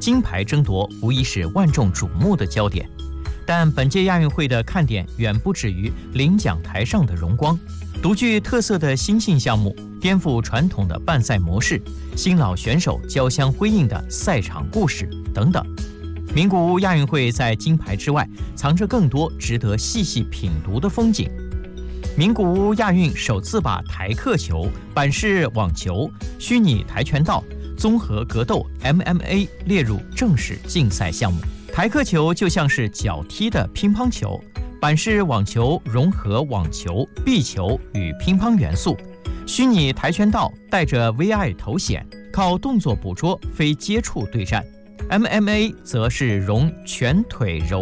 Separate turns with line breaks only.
金牌争夺无疑是万众瞩目的焦点。但本届亚运会的看点远不止于领奖台上的荣光，独具特色的新兴项目，颠覆传统的办赛模式，新老选手交相辉映的赛场故事等等。名古屋亚运会在金牌之外，藏着更多值得细细品读的风景。名古屋亚运首次把台客球、板式网球、虚拟跆拳道、综合格斗 MMA 列入正式竞赛项目。台客球就像是脚踢的乒乓球，板式网球融合网球、壁球与乒乓元素，虚拟跆拳道带着 VI 头显，靠动作捕捉非接触对战。MMA 则是融拳腿柔